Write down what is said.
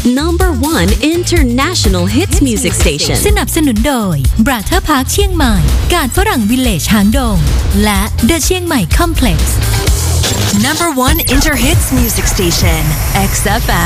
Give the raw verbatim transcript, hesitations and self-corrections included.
number one international hits music station สนับสนุนโดย Brother Park เชียงใหม่การฝรั่ง Village หางดงและ The เชียงใหม่ Complex number one inter hits music station X F M